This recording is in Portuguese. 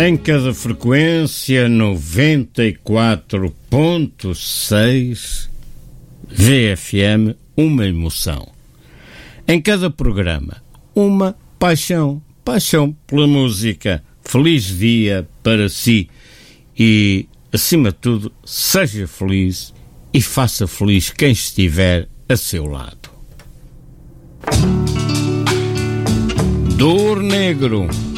Em cada frequência 94.6 VFM, uma emoção. Em cada programa, uma paixão. Paixão pela música. Feliz dia para si. E, acima de tudo, seja feliz e faça feliz quem estiver a seu lado. Dor Negro.